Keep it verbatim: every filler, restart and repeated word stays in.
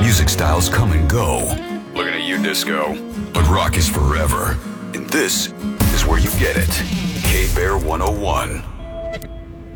Music styles come and go. Looking at you, disco. But rock is forever. And this is where you get it. K-Bear one oh one.